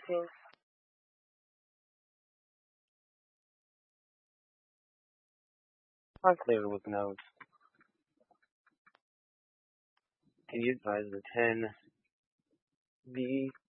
15. Unclear with notes. Can you advise the 10 B